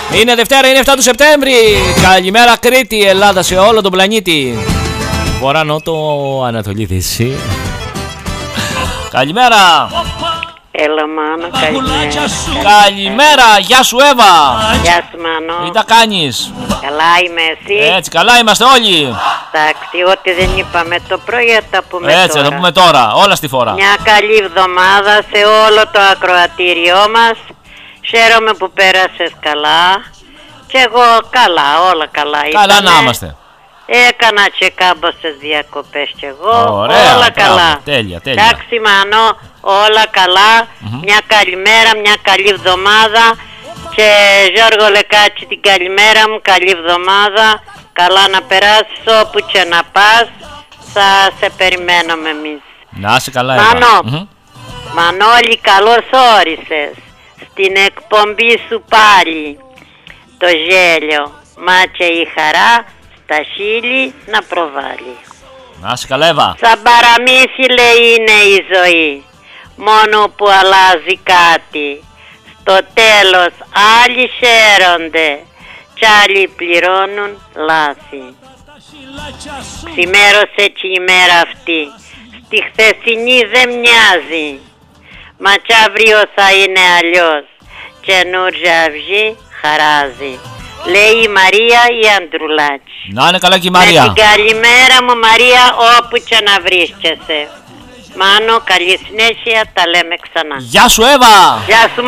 Είναι Δευτέρα, είναι 7 του Σεπτέμβρη. Καλημέρα Κρήτη, Ελλάδα, σε όλο τον πλανήτη. Βορρά, Νότο, Ανατολή, Δύση. Καλημέρα. Έλα Μάνο, καλημέρα. Καλημέρα, γεια σου Εύα. Γεια σου Μάνο. Τι τα κάνεις? Καλά είμαι, εσύ? Έτσι, καλά είμαστε όλοι. Εντάξει, ό,τι δεν είπαμε το πρωί θα τα πούμε έτσι, τώρα. θα τα πούμε τώρα, όλα στη φορά. Μια καλή εβδομάδα σε όλο το ακροατήριό μας. Χαίρομαι που πέρασες καλά. Και εγώ καλά, όλα καλά. Καλά ήτανε. να είμαστε. Έκανα και κάμποσες διακοπές κι εγώ. Ωραία, όλα μπράβο, καλά. τέλεια, τέλεια. Εντάξει Μάνο, όλα καλά. Μια καλημέρα, μια καλή εβδομάδα. Και Γιώργο Λεκάτσι την καλημέρα μου, καλή εβδομάδα. Καλά να περάσεις όπου και να πας. Θα σε περιμένουμε εμείς. Να είσαι καλά Εύα. Μάνο, Μανώλη, καλώς όρισες στην εκπομπή σου πάλι. Το γέλιο, μα και η χαρά στα χείλη να προβάλλει. Να είσαι καλά Εύα. Σαν παραμύθι λέει είναι η ζωή, μόνο που αλλάζει κάτι. Στο τέλος άλλοι χαίρονται κι άλλοι πληρώνουν λάθη. Ξημέρωσε και η μέρα αυτή, στη χθεσινή δεν μοιάζει. Μα κι αύριο θα είναι αλλιώς, καινούργια αυγή χαράζει. Λέει η Μαρία η Ανδρουλάκη. Να είναι καλά και η Μαρία. Με την καλημέρα μου Μαρία, όπου και να βρίσκεσαι. Μάνο, καλή συνέχεια, τα λέμε ξανά. Γεια σου Εύα. Γεια σου